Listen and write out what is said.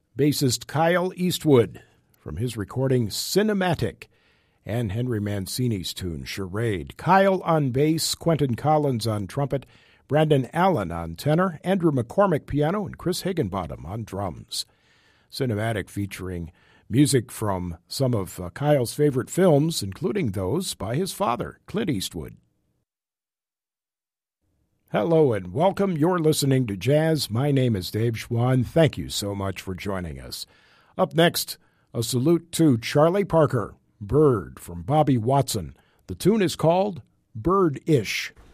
bassist Kyle Eastwood from his recording Cinematic, and Henry Mancini's tune Charade. Kyle on bass, Quentin Collins on trumpet, Brandon Allen on tenor, Andrew McCormick piano, and Chris Higginbottom on drums. Cinematic featuring music from some of Kyle's favorite films, including those by his father, Clint Eastwood. Hello and welcome. You're listening to Jazz. My name is Dave Schwann. Thank you so much for joining us. Up next, a salute to Charlie Parker, Bird from Bobby Watson. The tune is called Bird-ish.